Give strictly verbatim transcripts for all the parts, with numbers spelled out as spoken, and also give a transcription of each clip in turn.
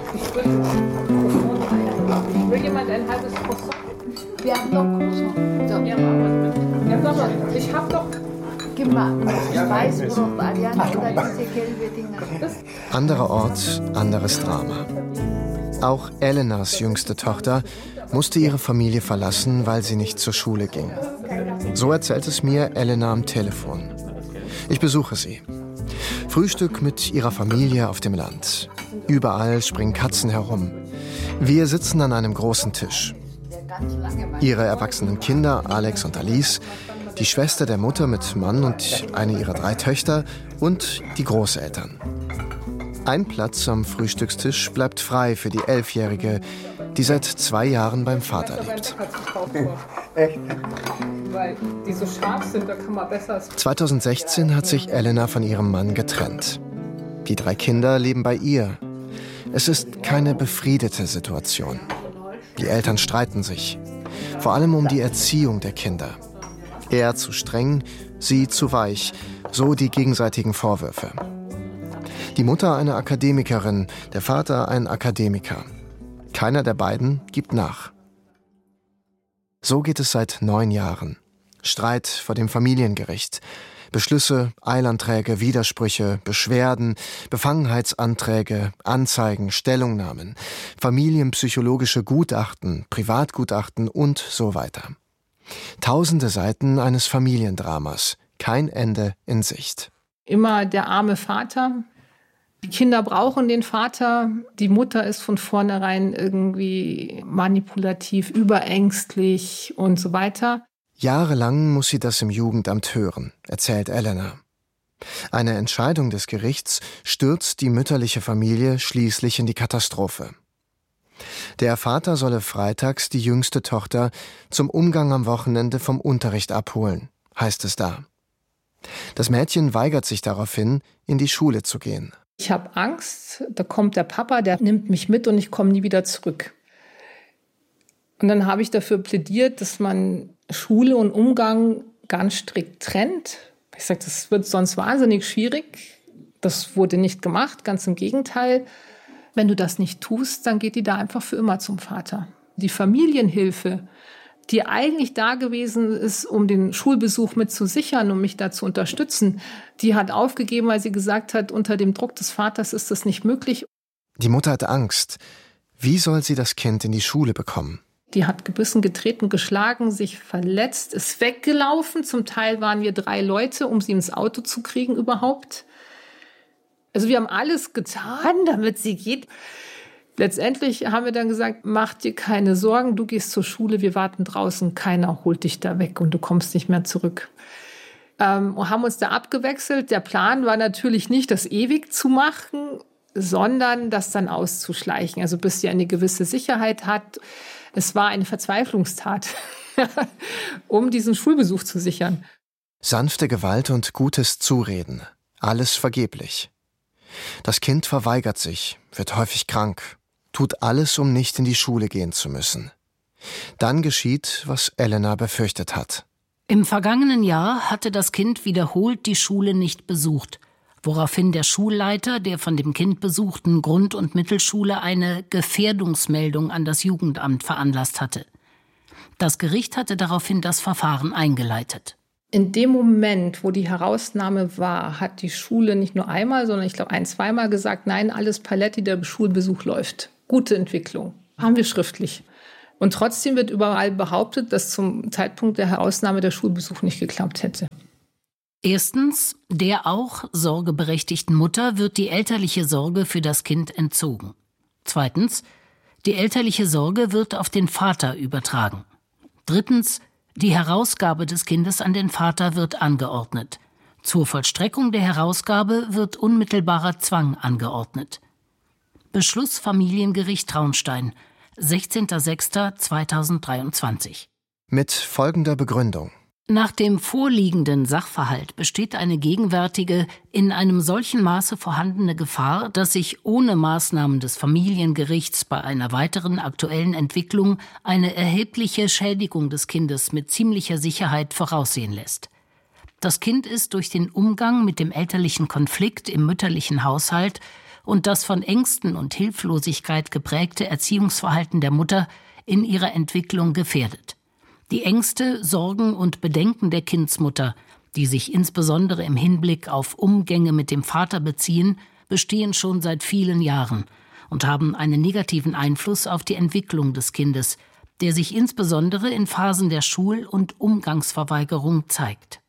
Ich will Croissant. Will jemand ein halbes Croissant? Wir haben noch Croissant. So. Ja, machen wir mit. Ja, sag mal, ich hab doch... Weißbrot, Ariane, oder diese gelbe Dinger. Anderer Ort, anderes Drama. Auch Elenas jüngste Tochter musste ihre Familie verlassen, weil sie nicht zur Schule ging. So erzählt es mir Elena am Telefon. Ich besuche sie. Frühstück mit ihrer Familie auf dem Land. Überall springen Katzen herum. Wir sitzen an einem großen Tisch. Ihre erwachsenen Kinder, Alex und Alice, die Schwester der Mutter mit Mann und eine ihrer drei Töchter und die Großeltern. Ein Platz am Frühstückstisch bleibt frei für die Elfjährige, die seit zwei Jahren beim Vater lebt. Echt? Weil die so scharf sind, da kann man besser... zweitausendsechzehn hat sich Elena von ihrem Mann getrennt. Die drei Kinder leben bei ihr. Es ist keine befriedete Situation. Die Eltern streiten sich, vor allem um die Erziehung der Kinder. Er zu streng, sie zu weich, so die gegenseitigen Vorwürfe. Die Mutter eine Akademikerin, der Vater ein Akademiker. Keiner der beiden gibt nach. So geht es seit neun Jahren. Streit vor dem Familiengericht. Beschlüsse, Eilanträge, Widersprüche, Beschwerden, Befangenheitsanträge, Anzeigen, Stellungnahmen, familienpsychologische Gutachten, Privatgutachten und so weiter. Tausende Seiten eines Familiendramas, kein Ende in Sicht. Immer der arme Vater. Die Kinder brauchen den Vater. Die Mutter ist von vornherein irgendwie manipulativ, überängstlich und so weiter. Jahrelang muss sie das im Jugendamt hören, erzählt Elena. Eine Entscheidung des Gerichts stürzt die mütterliche Familie schließlich in die Katastrophe. Der Vater solle freitags die jüngste Tochter zum Umgang am Wochenende vom Unterricht abholen, heißt es da. Das Mädchen weigert sich daraufhin, in die Schule zu gehen. Ich habe Angst, da kommt der Papa, der nimmt mich mit und ich komme nie wieder zurück. Und dann habe ich dafür plädiert, dass man Schule und Umgang ganz strikt trennt. Ich sage, das wird sonst wahnsinnig schwierig. Das wurde nicht gemacht, ganz im Gegenteil. Wenn du das nicht tust, dann geht die da einfach für immer zum Vater. Die Familienhilfe, die eigentlich da gewesen ist, um den Schulbesuch mit zu sichern, um mich da zu unterstützen, die hat aufgegeben, weil sie gesagt hat, unter dem Druck des Vaters ist das nicht möglich. Die Mutter hat Angst. Wie soll sie das Kind in die Schule bekommen? Die hat gebissen, getreten, geschlagen, sich verletzt, ist weggelaufen. Zum Teil waren wir drei Leute, um sie ins Auto zu kriegen überhaupt. Also wir haben alles getan, damit sie geht. Letztendlich haben wir dann gesagt, mach dir keine Sorgen, du gehst zur Schule, wir warten draußen, keiner holt dich da weg und du kommst nicht mehr zurück. Ähm, und haben uns da abgewechselt. Der Plan war natürlich nicht, das ewig zu machen, sondern das dann auszuschleichen, also bis sie eine gewisse Sicherheit hat. Es war eine Verzweiflungstat, um diesen Schulbesuch zu sichern. Sanfte Gewalt und gutes Zureden, alles vergeblich. Das Kind verweigert sich, wird häufig krank, tut alles, um nicht in die Schule gehen zu müssen. Dann geschieht, was Elena befürchtet hat. Im vergangenen Jahr hatte das Kind wiederholt die Schule nicht besucht, woraufhin der Schulleiter der von dem Kind besuchten Grund- und Mittelschule eine Gefährdungsmeldung an das Jugendamt veranlasst hatte. Das Gericht hatte daraufhin das Verfahren eingeleitet. In dem Moment, wo die Herausnahme war, hat die Schule nicht nur einmal, sondern ich glaube ein-, zweimal gesagt, nein, alles Paletti, der Schulbesuch läuft. Gute Entwicklung. Haben wir schriftlich. Und trotzdem wird überall behauptet, dass zum Zeitpunkt der Herausnahme der Schulbesuch nicht geklappt hätte. Erstens, der auch sorgeberechtigten Mutter wird die elterliche Sorge für das Kind entzogen. Zweitens, die elterliche Sorge wird auf den Vater übertragen. Drittens, die Herausgabe des Kindes an den Vater wird angeordnet. Zur Vollstreckung der Herausgabe wird unmittelbarer Zwang angeordnet. Beschluss Familiengericht Traunstein, sechzehnter sechster zweitausenddreiundzwanzig. Mit folgender Begründung. Nach dem vorliegenden Sachverhalt besteht eine gegenwärtige, in einem solchen Maße vorhandene Gefahr, dass sich ohne Maßnahmen des Familiengerichts bei einer weiteren aktuellen Entwicklung eine erhebliche Schädigung des Kindes mit ziemlicher Sicherheit voraussehen lässt. Das Kind ist durch den Umgang mit dem elterlichen Konflikt im mütterlichen Haushalt und das von Ängsten und Hilflosigkeit geprägte Erziehungsverhalten der Mutter in ihrer Entwicklung gefährdet. Die Ängste, Sorgen und Bedenken der Kindsmutter, die sich insbesondere im Hinblick auf Umgänge mit dem Vater beziehen, bestehen schon seit vielen Jahren und haben einen negativen Einfluss auf die Entwicklung des Kindes, der sich insbesondere in Phasen der Schul- und Umgangsverweigerung zeigt.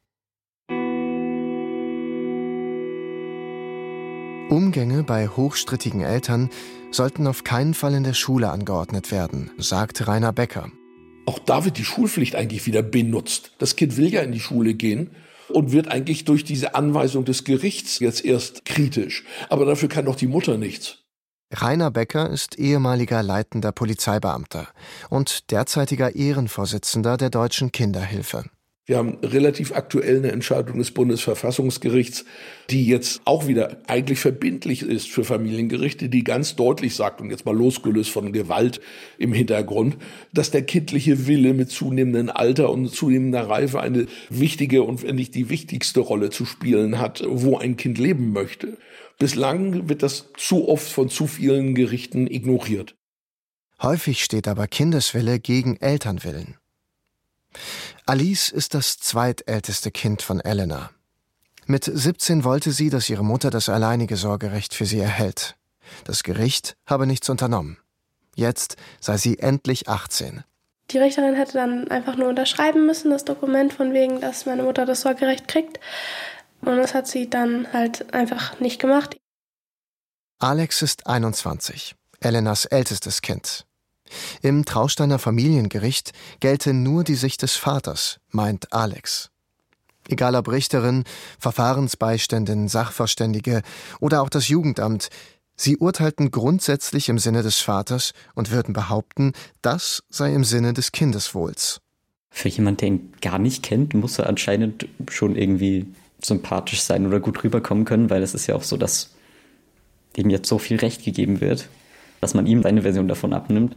Umgänge bei hochstrittigen Eltern sollten auf keinen Fall in der Schule angeordnet werden, sagt Rainer Becker. Auch da wird die Schulpflicht eigentlich wieder benutzt. Das Kind will ja in die Schule gehen und wird eigentlich durch diese Anweisung des Gerichts jetzt erst kritisch. Aber dafür kann doch die Mutter nichts. Rainer Becker ist ehemaliger leitender Polizeibeamter und derzeitiger Ehrenvorsitzender der Deutschen Kinderhilfe. Wir haben relativ aktuell eine Entscheidung des Bundesverfassungsgerichts, die jetzt auch wieder eigentlich verbindlich ist für Familiengerichte, die ganz deutlich sagt, und jetzt mal losgelöst von Gewalt im Hintergrund, dass der kindliche Wille mit zunehmendem Alter und zunehmender Reife eine wichtige und wenn nicht die wichtigste Rolle zu spielen hat, wo ein Kind leben möchte. Bislang wird das zu oft von zu vielen Gerichten ignoriert. Häufig steht aber Kindeswille gegen Elternwillen. Alice ist das zweitälteste Kind von Elena. Mit siebzehn wollte sie, dass ihre Mutter das alleinige Sorgerecht für sie erhält. Das Gericht habe nichts unternommen. Jetzt sei sie endlich achtzehn. Die Richterin hätte dann einfach nur unterschreiben müssen, das Dokument von wegen, dass meine Mutter das Sorgerecht kriegt. Und das hat sie dann halt einfach nicht gemacht. Alex ist einundzwanzig, Elenas ältestes Kind. Im Trausteiner Familiengericht gelte nur die Sicht des Vaters, meint Alex. Egal ob Richterin, Verfahrensbeiständin, Sachverständige oder auch das Jugendamt, sie urteilten grundsätzlich im Sinne des Vaters und würden behaupten, das sei im Sinne des Kindeswohls. Für jemanden, der ihn gar nicht kennt, muss er anscheinend schon irgendwie sympathisch sein oder gut rüberkommen können, weil es ist ja auch so, dass ihm jetzt so viel Recht gegeben wird, dass man ihm seine Version davon abnimmt.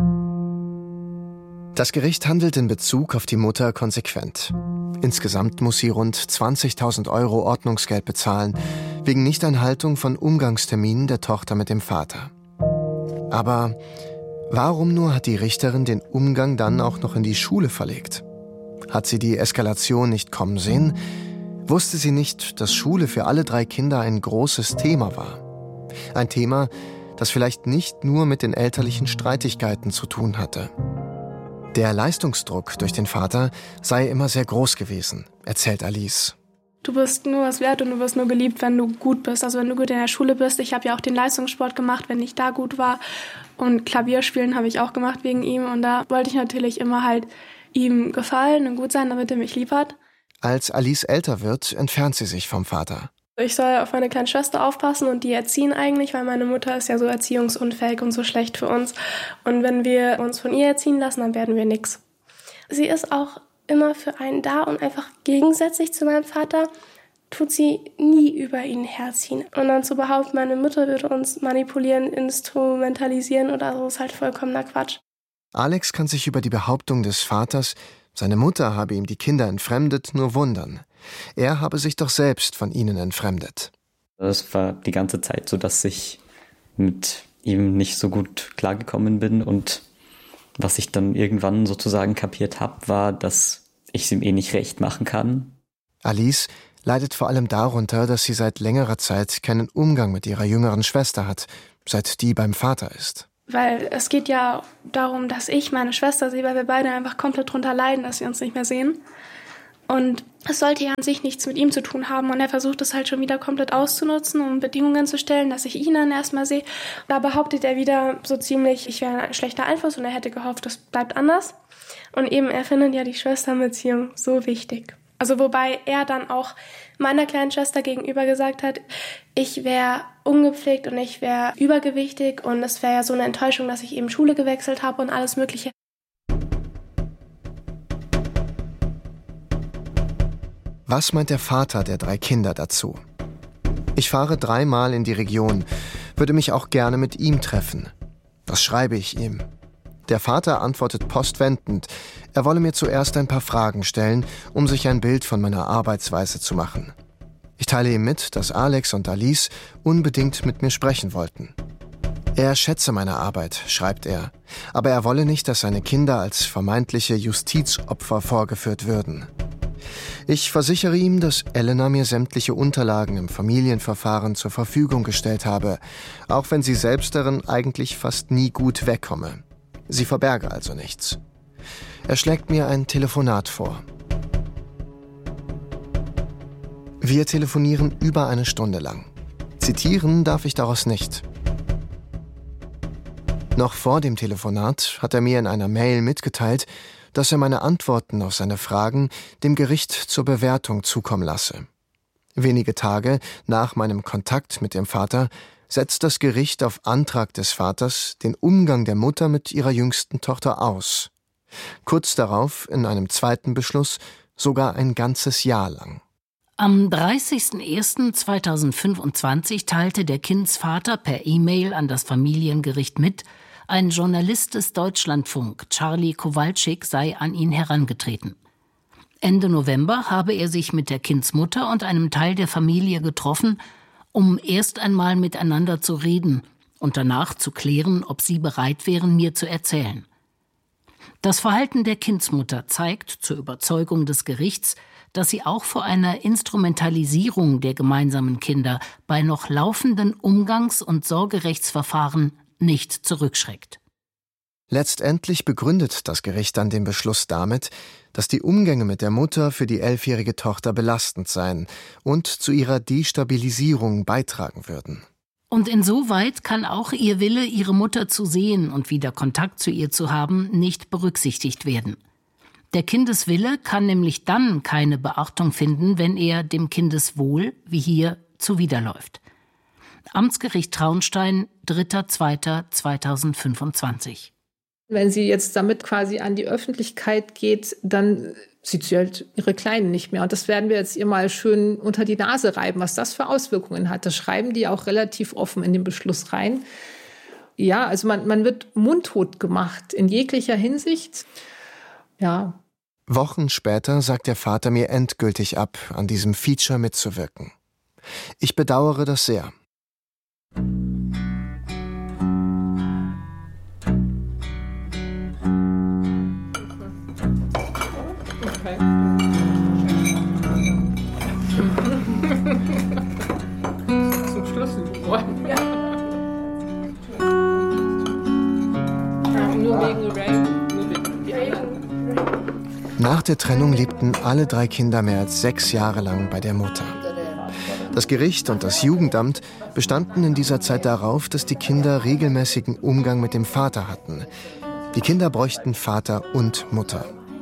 Das Gericht handelt in Bezug auf die Mutter konsequent. Insgesamt muss sie rund zwanzigtausend Euro Ordnungsgeld bezahlen, wegen Nichteinhaltung von Umgangsterminen der Tochter mit dem Vater. Aber warum nur hat die Richterin den Umgang dann auch noch in die Schule verlegt? Hat sie die Eskalation nicht kommen sehen? Wusste sie nicht, dass Schule für alle drei Kinder ein großes Thema war? Ein Thema, das vielleicht nicht nur mit den elterlichen Streitigkeiten zu tun hatte. Der Leistungsdruck durch den Vater sei immer sehr groß gewesen, erzählt Alice. Du bist nur was wert und du wirst nur geliebt, wenn du gut bist. Also wenn du gut in der Schule bist. Ich habe ja auch den Leistungssport gemacht, wenn ich da gut war. Und Klavierspielen habe ich auch gemacht wegen ihm. Und da wollte ich natürlich immer halt ihm gefallen und gut sein, damit er mich lieb hat. Als Alice älter wird, entfernt sie sich vom Vater. Ich soll auf meine kleine Schwester aufpassen und die erziehen eigentlich, weil meine Mutter ist ja so erziehungsunfähig und so schlecht für uns. Und wenn wir uns von ihr erziehen lassen, dann werden wir nix. Sie ist auch immer für einen da und einfach gegensätzlich zu meinem Vater tut sie nie über ihn herziehen. Und dann zu behaupten, meine Mutter würde uns manipulieren, instrumentalisieren oder so, ist halt vollkommener Quatsch. Alex kann sich über die Behauptung des Vaters, seine Mutter habe ihm die Kinder entfremdet, nur wundern. Er habe sich doch selbst von ihnen entfremdet. Es war die ganze Zeit so, dass ich mit ihm nicht so gut klargekommen bin. Und was ich dann irgendwann sozusagen kapiert habe, war, dass ich es ihm eh nicht recht machen kann. Alice leidet vor allem darunter, dass sie seit längerer Zeit keinen Umgang mit ihrer jüngeren Schwester hat, seit die beim Vater ist. Weil es geht ja darum, dass ich meine Schwester sehe, weil wir beide einfach komplett drunter leiden, dass wir uns nicht mehr sehen. Und es sollte ja an sich nichts mit ihm zu tun haben. Und er versucht es halt schon wieder komplett auszunutzen, um Bedingungen zu stellen, dass ich ihn dann erstmal sehe. Da behauptet er wieder so ziemlich, ich wäre ein schlechter Einfluss und er hätte gehofft, das bleibt anders. Und eben, er findet ja die Schwesternbeziehung so wichtig. Also wobei er dann auch meiner kleinen Schwester gegenüber gesagt hat, ich wäre ungepflegt und ich wäre übergewichtig und es wäre ja so eine Enttäuschung, dass ich eben Schule gewechselt habe und alles Mögliche. Was meint der Vater der drei Kinder dazu? Ich fahre dreimal in die Region, würde mich auch gerne mit ihm treffen. Was schreibe ich ihm? Der Vater antwortet postwendend, er wolle mir zuerst ein paar Fragen stellen, um sich ein Bild von meiner Arbeitsweise zu machen. Ich teile ihm mit, dass Alex und Alice unbedingt mit mir sprechen wollten. Er schätze meine Arbeit, schreibt er, aber er wolle nicht, dass seine Kinder als vermeintliche Justizopfer vorgeführt würden. Ich versichere ihm, dass Elena mir sämtliche Unterlagen im Familienverfahren zur Verfügung gestellt habe, auch wenn sie selbst darin eigentlich fast nie gut wegkomme. Sie verberge also nichts. Er schlägt mir ein Telefonat vor. Wir telefonieren über eine Stunde lang. Zitieren darf ich daraus nicht. Noch vor dem Telefonat hat er mir in einer Mail mitgeteilt, dass er meine Antworten auf seine Fragen dem Gericht zur Bewertung zukommen lasse. Wenige Tage nach meinem Kontakt mit dem Vater setzt das Gericht auf Antrag des Vaters den Umgang der Mutter mit ihrer jüngsten Tochter aus. Kurz darauf, in einem zweiten Beschluss, sogar ein ganzes Jahr lang. Am dreißigsten ersten zweitausendfünfundzwanzig teilte der Kindsvater per E-Mail an das Familiengericht mit, ein Journalist des Deutschlandfunk, Charlie Kowalczyk, sei an ihn herangetreten. Ende November habe er sich mit der Kindsmutter und einem Teil der Familie getroffen, um erst einmal miteinander zu reden und danach zu klären, ob sie bereit wären, mir zu erzählen. Das Verhalten der Kindsmutter zeigt, zur Überzeugung des Gerichts, dass sie auch vor einer Instrumentalisierung der gemeinsamen Kinder bei noch laufenden Umgangs- und Sorgerechtsverfahren nicht zurückschreckt. Letztendlich begründet das Gericht dann den Beschluss damit, dass die Umgänge mit der Mutter für die elfjährige Tochter belastend seien und zu ihrer Destabilisierung beitragen würden. Und insoweit kann auch ihr Wille, ihre Mutter zu sehen und wieder Kontakt zu ihr zu haben, nicht berücksichtigt werden. Der Kindeswille kann nämlich dann keine Beachtung finden, wenn er dem Kindeswohl, wie hier, zuwiderläuft. Amtsgericht Traunstein, dritter zweiter zweitausendfünfundzwanzig. Wenn sie jetzt damit quasi an die Öffentlichkeit geht, dann sieht sie halt ihre Kleinen nicht mehr. Und das werden wir jetzt ihr mal schön unter die Nase reiben, was das für Auswirkungen hat. Das schreiben die auch relativ offen in den Beschluss rein. Ja, also man, man wird mundtot gemacht in jeglicher Hinsicht. Ja. Wochen später sagt der Vater mir endgültig ab, an diesem Feature mitzuwirken. Ich bedauere das sehr. Okay. Zum Schluss geworden. Ja. Ja, nur wegen Ray. Nur wegen Ray. Nach der Trennung lebten alle drei Kinder mehr als sechs Jahre lang bei der Mutter. Das Gericht und das Jugendamt bestanden in dieser Zeit darauf, dass die Kinder regelmäßigen Umgang mit dem Vater hatten. Die Kinder bräuchten Vater und Mutter.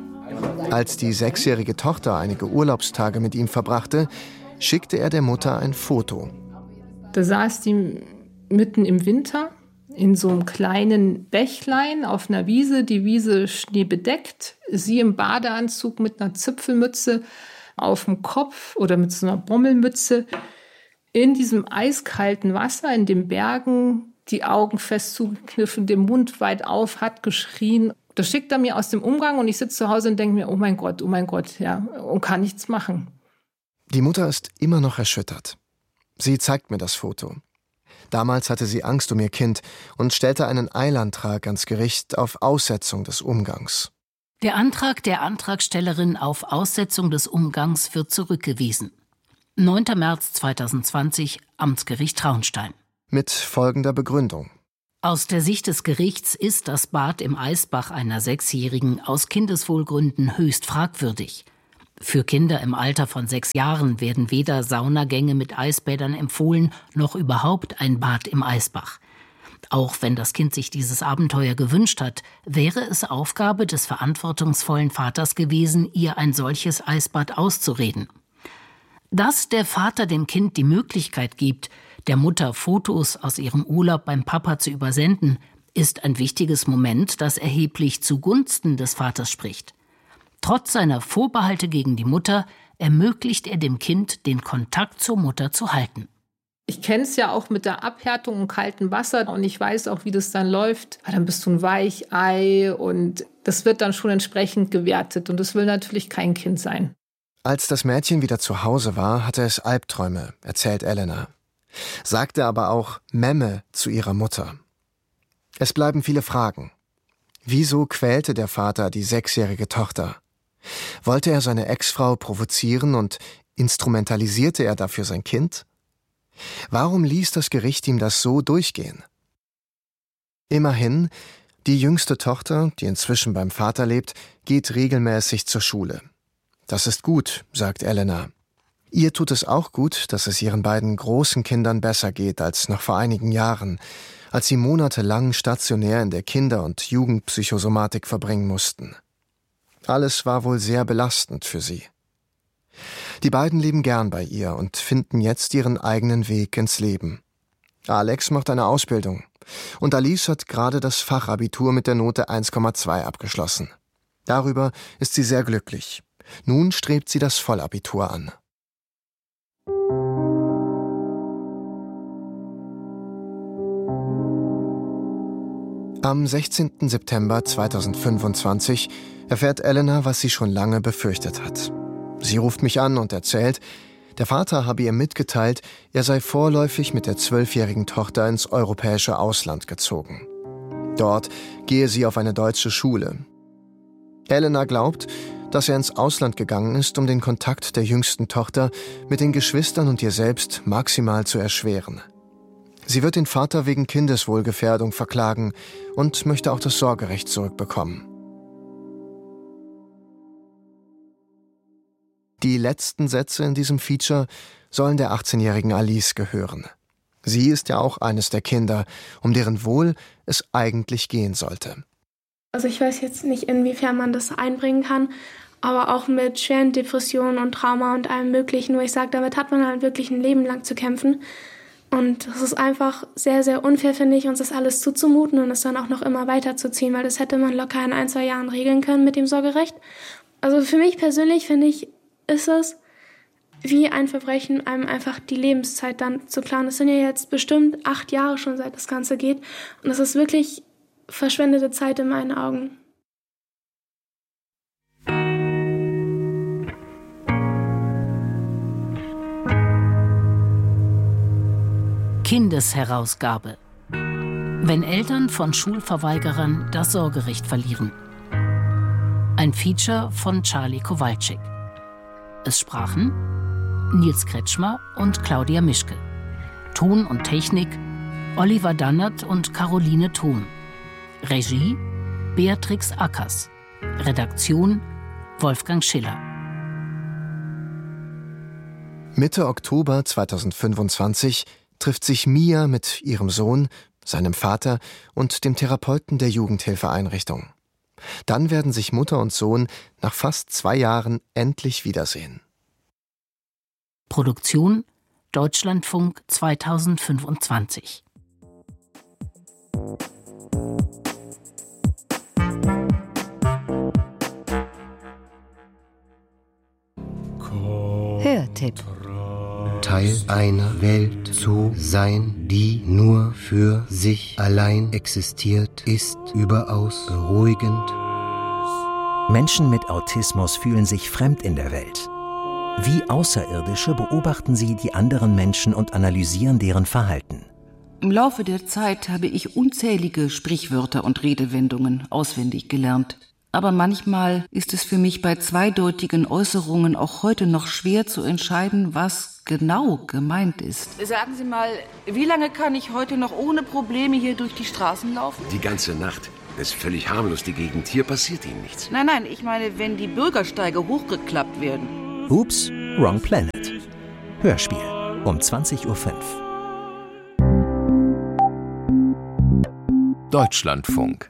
Als die sechsjährige Tochter einige Urlaubstage mit ihm verbrachte, schickte er der Mutter ein Foto. Da saß die mitten im Winter in so einem kleinen Bächlein auf einer Wiese, die Wiese schneebedeckt, sie im Badeanzug mit einer Zipfelmütze auf dem Kopf oder mit so einer Bommelmütze in diesem eiskalten Wasser, in den Bergen, die Augen fest zugekniffen, den Mund weit auf, hat geschrien. Das schickt er mir aus dem Umgang und ich sitze zu Hause und denke mir, oh mein Gott, oh mein Gott, ja, und kann nichts machen. Die Mutter ist immer noch erschüttert. Sie zeigt mir das Foto. Damals hatte sie Angst um ihr Kind und stellte einen Eilantrag ans Gericht auf Aussetzung des Umgangs. Der Antrag der Antragstellerin auf Aussetzung des Umgangs wird zurückgewiesen. neunter März zweitausendzwanzig, Amtsgericht Traunstein. Mit folgender Begründung. Aus der Sicht des Gerichts ist das Bad im Eisbach einer Sechsjährigen aus Kindeswohlgründen höchst fragwürdig. Für Kinder im Alter von sechs Jahren werden weder Saunagänge mit Eisbädern empfohlen, noch überhaupt ein Bad im Eisbach. Auch wenn das Kind sich dieses Abenteuer gewünscht hat, wäre es Aufgabe des verantwortungsvollen Vaters gewesen, ihr ein solches Eisbad auszureden. Dass der Vater dem Kind die Möglichkeit gibt, der Mutter Fotos aus ihrem Urlaub beim Papa zu übersenden, ist ein wichtiges Moment, das erheblich zugunsten des Vaters spricht. Trotz seiner Vorbehalte gegen die Mutter ermöglicht er dem Kind, den Kontakt zur Mutter zu halten. Ich kenne es ja auch mit der Abhärtung im kalten Wasser und ich weiß auch, wie das dann läuft. Dann bist du ein Weichei und das wird dann schon entsprechend gewertet und das will natürlich kein Kind sein. Als das Mädchen wieder zu Hause war, hatte es Albträume, erzählt Elena. Sagte aber auch Memme zu ihrer Mutter. Es bleiben viele Fragen. Wieso quälte der Vater die sechsjährige Tochter? Wollte er seine Ex-Frau provozieren und instrumentalisierte er dafür sein Kind? Warum ließ das Gericht ihm das so durchgehen? Immerhin, die jüngste Tochter, die inzwischen beim Vater lebt, geht regelmäßig zur Schule. Das ist gut, sagt Elena. Ihr tut es auch gut, dass es ihren beiden großen Kindern besser geht als noch vor einigen Jahren, als sie monatelang stationär in der Kinder- und Jugendpsychosomatik verbringen mussten. Alles war wohl sehr belastend für sie. Die beiden leben gern bei ihr und finden jetzt ihren eigenen Weg ins Leben. Alex macht eine Ausbildung und Alice hat gerade das Fachabitur mit der Note eins Komma zwei abgeschlossen. Darüber ist sie sehr glücklich. Nun strebt sie das Vollabitur an. Am sechzehnten September zweitausendfünfundzwanzig erfährt Elena, was sie schon lange befürchtet hat. Sie ruft mich an und erzählt, der Vater habe ihr mitgeteilt, er sei vorläufig mit der zwölfjährigen Tochter ins europäische Ausland gezogen. Dort gehe sie auf eine deutsche Schule. Elena glaubt, dass er ins Ausland gegangen ist, um den Kontakt der jüngsten Tochter mit den Geschwistern und ihr selbst maximal zu erschweren. Sie wird den Vater wegen Kindeswohlgefährdung verklagen und möchte auch das Sorgerecht zurückbekommen. Die letzten Sätze in diesem Feature sollen der achtzehnjährigen Alice gehören. Sie ist ja auch eines der Kinder, um deren Wohl es eigentlich gehen sollte. Also ich weiß jetzt nicht, inwiefern man das einbringen kann, aber auch mit schweren Depressionen und Trauma und allem Möglichen. Nur ich sage, damit hat man halt wirklich ein Leben lang zu kämpfen. Und es ist einfach sehr, sehr unfair, finde ich, uns das alles zuzumuten und es dann auch noch immer weiterzuziehen, weil das hätte man locker in ein, zwei Jahren regeln können mit dem Sorgerecht. Also für mich persönlich, finde ich, ist es wie ein Verbrechen, einem einfach die Lebenszeit dann zu klauen. Das sind ja jetzt bestimmt acht Jahre schon, seit das Ganze geht. Und das ist wirklich verschwendete Zeit in meinen Augen. Kindesherausgabe. Wenn Eltern von Schulverweigerern das Sorgerecht verlieren. Ein Feature von Charlie Kowalczyk. Es sprachen Nils Kretschmer und Claudia Mischke. Ton und Technik Oliver Dannert und Caroline Thon. Regie Beatrix Ackers. Redaktion Wolfgang Schiller. Mitte Oktober zweitausendfünfundzwanzig trifft sich Mia mit ihrem Sohn, seinem Vater und dem Therapeuten der Jugendhilfeeinrichtung. Dann werden sich Mutter und Sohn nach fast zwei Jahren endlich wiedersehen. Produktion Deutschlandfunk zweitausendfünfundzwanzig. Hörtipp. Teil einer Welt zu sein, die nur für sich allein existiert, ist überaus beruhigend. Menschen mit Autismus fühlen sich fremd in der Welt. Wie Außerirdische beobachten sie die anderen Menschen und analysieren deren Verhalten. Im Laufe der Zeit habe ich unzählige Sprichwörter und Redewendungen auswendig gelernt. Aber manchmal ist es für mich bei zweideutigen Äußerungen auch heute noch schwer zu entscheiden, was genau gemeint ist. Sagen Sie mal, wie lange kann ich heute noch ohne Probleme hier durch die Straßen laufen? Die ganze Nacht. Das ist völlig harmlos, die Gegend. Hier passiert Ihnen nichts. Nein, nein, ich meine, wenn die Bürgersteige hochgeklappt werden. Ups, Wrong Planet. Hörspiel um zwanzig Uhr fünf. Deutschlandfunk.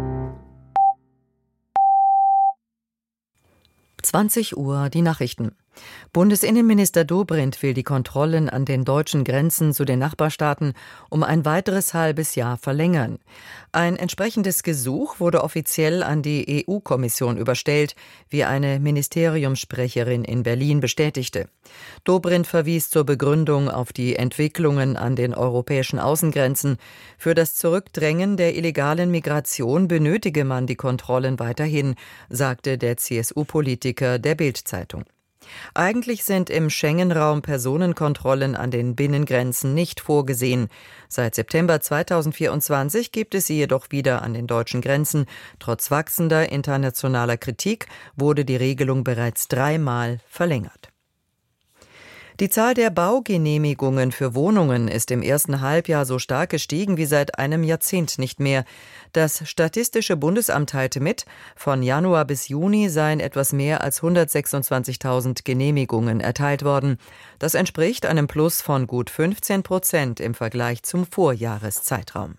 zwanzig Uhr, die Nachrichten. Bundesinnenminister Dobrindt will die Kontrollen an den deutschen Grenzen zu den Nachbarstaaten um ein weiteres halbes Jahr verlängern. Ein entsprechendes Gesuch wurde offiziell an die E U-Kommission überstellt, wie eine Ministeriumssprecherin in Berlin bestätigte. Dobrindt verwies zur Begründung auf die Entwicklungen an den europäischen Außengrenzen. Für das Zurückdrängen der illegalen Migration benötige man die Kontrollen weiterhin, sagte der C S U-Politiker der Bild-Zeitung. Eigentlich sind im Schengen-Raum Personenkontrollen an den Binnengrenzen nicht vorgesehen. Seit September zweitausendvierundzwanzig gibt es sie jedoch wieder an den deutschen Grenzen. Trotz wachsender internationaler Kritik wurde die Regelung bereits dreimal verlängert. Die Zahl der Baugenehmigungen für Wohnungen ist im ersten Halbjahr so stark gestiegen wie seit einem Jahrzehnt nicht mehr. Das Statistische Bundesamt teilte mit, von Januar bis Juni seien etwas mehr als hundertsechsundzwanzigtausend Genehmigungen erteilt worden. Das entspricht einem Plus von gut fünfzehn Prozent im Vergleich zum Vorjahreszeitraum.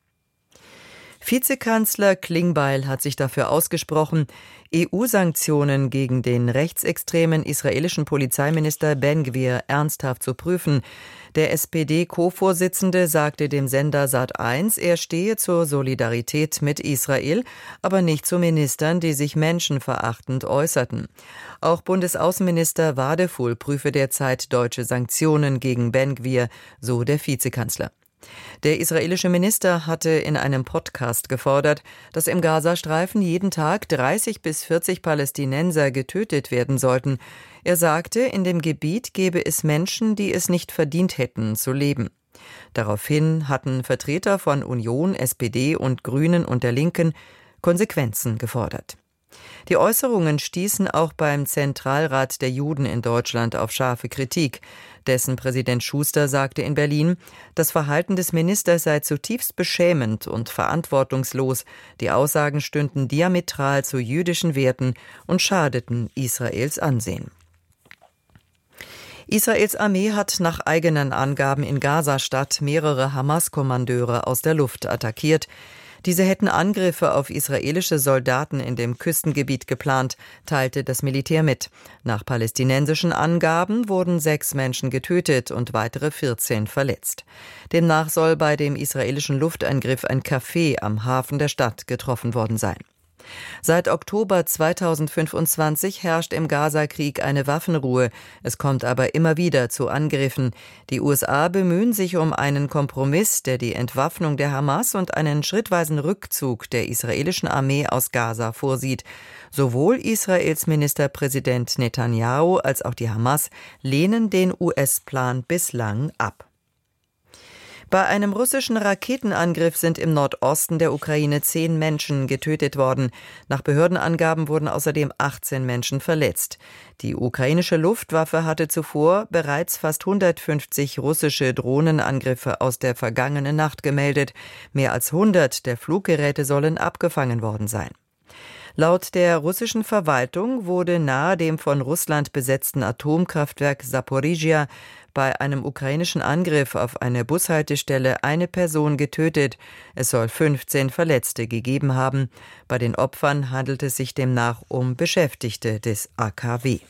Vizekanzler Klingbeil hat sich dafür ausgesprochen, E U-Sanktionen gegen den rechtsextremen israelischen Polizeiminister Ben-Gvir ernsthaft zu prüfen. Der S P D-Co-Vorsitzende sagte dem Sender Sat eins, er stehe zur Solidarität mit Israel, aber nicht zu Ministern, die sich menschenverachtend äußerten. Auch Bundesaußenminister Wadefuhl prüfe derzeit deutsche Sanktionen gegen Ben-Gvir, so der Vizekanzler. Der israelische Minister hatte in einem Podcast gefordert, dass im Gazastreifen jeden Tag dreißig bis vierzig Palästinenser getötet werden sollten. Er sagte, in dem Gebiet gebe es Menschen, die es nicht verdient hätten, zu leben. Daraufhin hatten Vertreter von Union, S P D und Grünen und der Linken Konsequenzen gefordert. Die Äußerungen stießen auch beim Zentralrat der Juden in Deutschland auf scharfe Kritik. Dessen Präsident Schuster sagte in Berlin, das Verhalten des Ministers sei zutiefst beschämend und verantwortungslos. Die Aussagen stünden diametral zu jüdischen Werten und schadeten Israels Ansehen. Israels Armee hat nach eigenen Angaben in Gaza-Stadt mehrere Hamas-Kommandeure aus der Luft attackiert. Diese hätten Angriffe auf israelische Soldaten in dem Küstengebiet geplant, teilte das Militär mit. Nach palästinensischen Angaben wurden sechs Menschen getötet und weitere vierzehn verletzt. Demnach soll bei dem israelischen Luftangriff ein Café am Hafen der Stadt getroffen worden sein. Seit Oktober zweitausendfünfundzwanzig herrscht im Gaza-Krieg eine Waffenruhe. Es kommt aber immer wieder zu Angriffen. Die U S A bemühen sich um einen Kompromiss, der die Entwaffnung der Hamas und einen schrittweisen Rückzug der israelischen Armee aus Gaza vorsieht. Sowohl Israels Ministerpräsident Netanyahu als auch die Hamas lehnen den U S-Plan bislang ab. Bei einem russischen Raketenangriff sind im Nordosten der Ukraine zehn Menschen getötet worden. Nach Behördenangaben wurden außerdem achtzehn Menschen verletzt. Die ukrainische Luftwaffe hatte zuvor bereits fast hundertfünfzig russische Drohnenangriffe aus der vergangenen Nacht gemeldet. Mehr als hundert der Fluggeräte sollen abgefangen worden sein. Laut der russischen Verwaltung wurde nahe dem von Russland besetzten Atomkraftwerk Saporizhia bei einem ukrainischen Angriff auf eine Bushaltestelle eine Person getötet. Es soll fünfzehn Verletzte gegeben haben. Bei den Opfern handelt es sich demnach um Beschäftigte des A K W.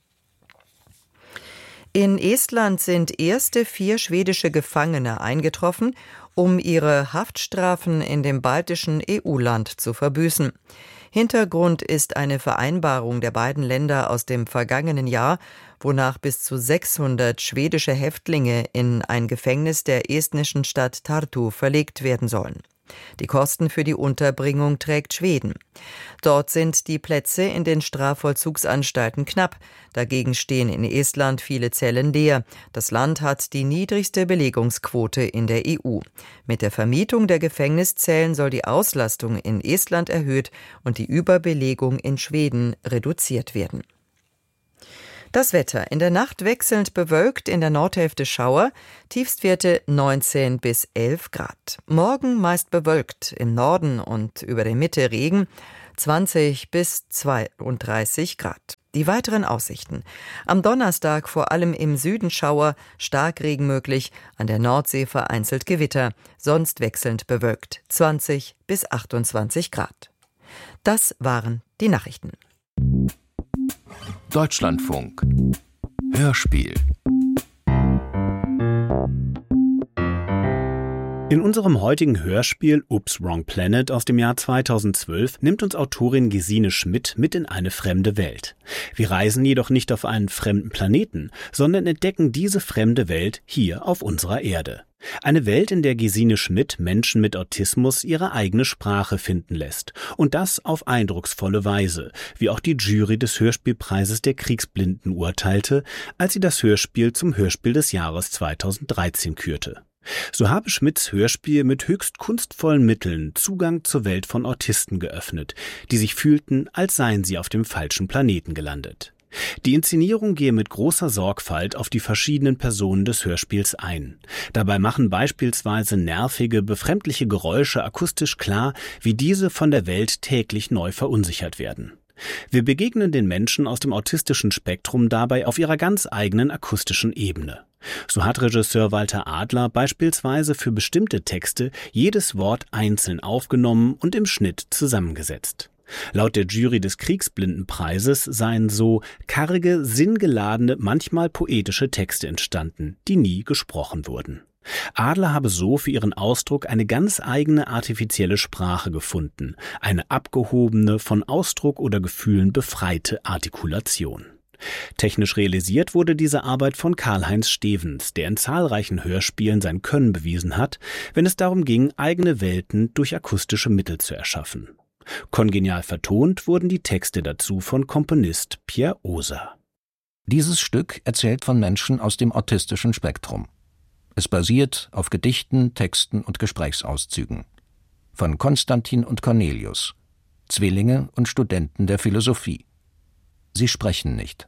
In Estland sind erste vier schwedische Gefangene eingetroffen, um ihre Haftstrafen in dem baltischen E U-Land zu verbüßen. Hintergrund ist eine Vereinbarung der beiden Länder aus dem vergangenen Jahr, wonach bis zu sechshundert schwedische Häftlinge in ein Gefängnis der estnischen Stadt Tartu verlegt werden sollen. Die Kosten für die Unterbringung trägt Schweden. Dort sind die Plätze in den Strafvollzugsanstalten knapp. Dagegen stehen in Estland viele Zellen leer. Das Land hat die niedrigste Belegungsquote in der E U. Mit der Vermietung der Gefängniszellen soll die Auslastung in Estland erhöht und die Überbelegung in Schweden reduziert werden. Das Wetter. In der Nacht wechselnd bewölkt, in der Nordhälfte Schauer, Tiefstwerte neunzehn bis elf Grad. Morgen meist bewölkt, im Norden und über der Mitte Regen, zwanzig bis zweiunddreißig Grad. Die weiteren Aussichten. Am Donnerstag vor allem im Süden Schauer, Starkregen möglich, an der Nordsee vereinzelt Gewitter, sonst wechselnd bewölkt, zwanzig bis achtundzwanzig Grad. Das waren die Nachrichten. Deutschlandfunk Hörspiel. In unserem heutigen Hörspiel Oops, Wrong Planet aus dem Jahr zweitausendzwölf nimmt uns Autorin Gesine Schmidt mit in eine fremde Welt. Wir reisen jedoch nicht auf einen fremden Planeten, sondern entdecken diese fremde Welt hier auf unserer Erde. Eine Welt, in der Gesine Schmidt Menschen mit Autismus ihre eigene Sprache finden lässt. Und das auf eindrucksvolle Weise, wie auch die Jury des Hörspielpreises der Kriegsblinden urteilte, als sie das Hörspiel zum Hörspiel des Jahres zweitausenddreizehn kürte. So habe Schmidts Hörspiel mit höchst kunstvollen Mitteln Zugang zur Welt von Autisten geöffnet, die sich fühlten, als seien sie auf dem falschen Planeten gelandet. Die Inszenierung gehe mit großer Sorgfalt auf die verschiedenen Personen des Hörspiels ein. Dabei machen beispielsweise nervige, befremdliche Geräusche akustisch klar, wie diese von der Welt täglich neu verunsichert werden. Wir begegnen den Menschen aus dem autistischen Spektrum dabei auf ihrer ganz eigenen akustischen Ebene. So hat Regisseur Walter Adler beispielsweise für bestimmte Texte jedes Wort einzeln aufgenommen und im Schnitt zusammengesetzt. Laut der Jury des Kriegsblindenpreises seien so karge, sinngeladene, manchmal poetische Texte entstanden, die nie gesprochen wurden. Adler habe so für ihren Ausdruck eine ganz eigene artifizielle Sprache gefunden, eine abgehobene, von Ausdruck oder Gefühlen befreite Artikulation. Technisch realisiert wurde diese Arbeit von Karl-Heinz Stevens, der in zahlreichen Hörspielen sein Können bewiesen hat, wenn es darum ging, eigene Welten durch akustische Mittel zu erschaffen. Kongenial vertont wurden die Texte dazu von Komponist Pierre Oser. Dieses Stück erzählt von Menschen aus dem autistischen Spektrum. Es basiert auf Gedichten, Texten und Gesprächsauszügen. Von Konstantin und Cornelius, Zwillinge und Studenten der Philosophie. Sie sprechen nicht.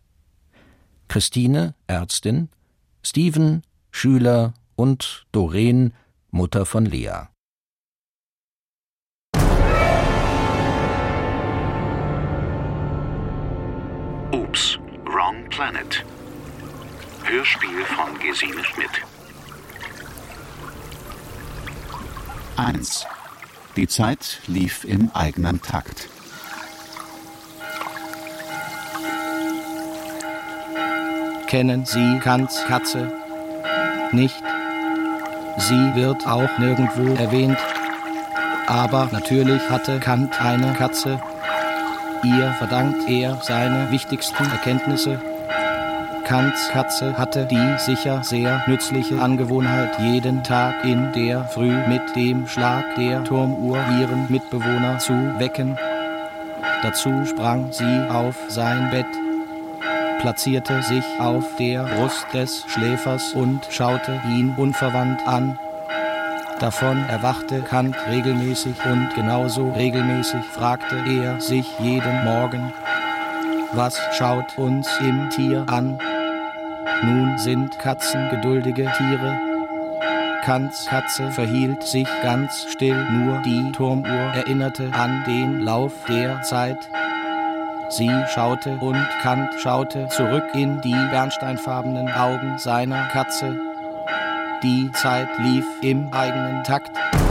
Christine, Ärztin, Steven, Schüler und Doreen, Mutter von Lea. Oops, Wrong Planet. Hörspiel von Gesine Schmidt. eins. Die Zeit lief im eigenen Takt. Kennen Sie Kants Katze nicht? Sie wird auch nirgendwo erwähnt. Aber natürlich hatte Kant eine Katze. Ihr verdankt er seine wichtigsten Erkenntnisse. Kants Katze hatte die sicher sehr nützliche Angewohnheit, jeden Tag in der Früh mit dem Schlag der Turmuhr ihren Mitbewohner zu wecken. Dazu sprang sie auf sein Bett, platzierte sich auf der Brust des Schläfers und schaute ihn unverwandt an. Davon erwachte Kant regelmäßig und genauso regelmäßig fragte er sich jeden Morgen: Was schaut uns im Tier an? Nun sind Katzen geduldige Tiere. Kants Katze verhielt sich ganz still, nur die Turmuhr erinnerte an den Lauf der Zeit. Sie schaute und Kant schaute zurück in die bernsteinfarbenen Augen seiner Katze. Die Zeit lief im eigenen Takt.